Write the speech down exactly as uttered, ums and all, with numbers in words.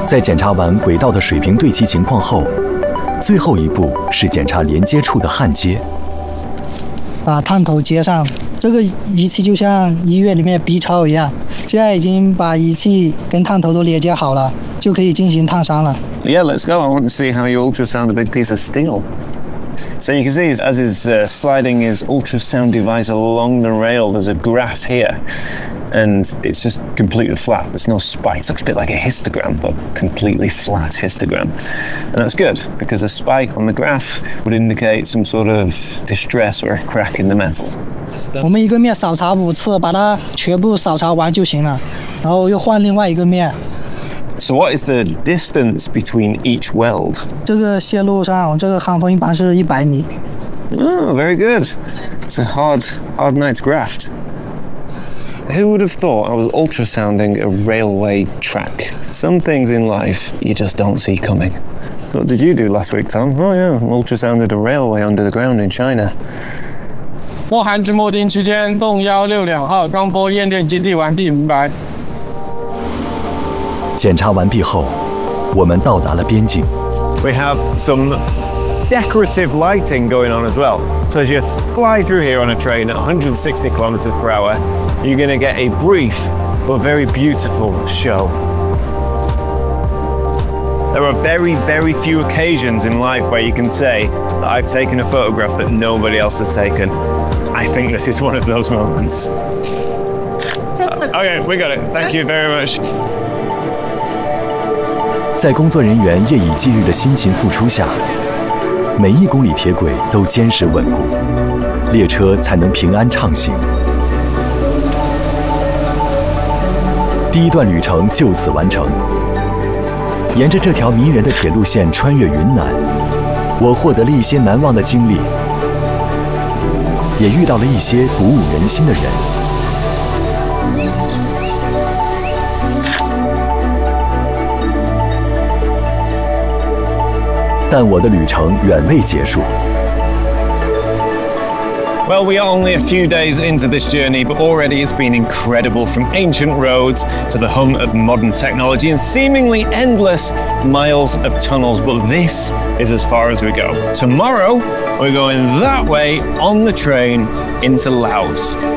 在检查完轨道的水平对齐情况后，最后一步是检查连接处的焊接。 把探头接上，这个仪器就像医院里面 B 超一样，现在已经把仪器跟探头都连接好了，就可以进行烫伤了。 Yeah, let's go. I want to see how you ultrasound a big piece of steel. So you can see as he's uh, sliding his ultrasound device along the rail, there's a graph here. And it's just completely flat. There's no spikes. It looks a bit like a histogram, but completely flat histogram. And that's good, because a spike on the graph would indicate some sort of distress or a crack in the metal. 我们一个面扫查五次，把它全部扫查完就行了，然后又换另外一个面。 So what is the distance between each weld? 这个线路上，这个焊缝一般是一百米。 Oh, very good. It's a hard, hard night's graft. Who would have thought I was ultrasounding a railway track? Some things in life you just don't see coming. So what did you do last week, Tom? Oh yeah, ultrasounded a railway under the ground in China. 莫含至墨丁区间动幺六两号钢波验电基地完毕，明白。 检查完毕后，我们到达了边境。 We have some decorative lighting going on as well. So as you fly through here on a train at one hundred sixty kilometers per hour, you're going to get a brief but very beautiful show. There are very, very few occasions in life where you can say that I've taken a photograph that nobody else has taken. I think this is one of those moments. Okay, we got it. Thank you very much. 在工作人员夜以继日的辛勤付出下，每一公里铁轨都坚实稳固，列车才能平安畅行。第一段旅程就此完成。沿着这条迷人的铁路线穿越云南，我获得了一些难忘的经历，也遇到了一些鼓舞人心的人。但我的旅程远未结束。 Well, we are only a few days into this journey, but already it's been incredible, from ancient roads to the hum of modern technology and seemingly endless miles of tunnels. But this is as far as we go. Tomorrow, we're going that way on the train into Laos.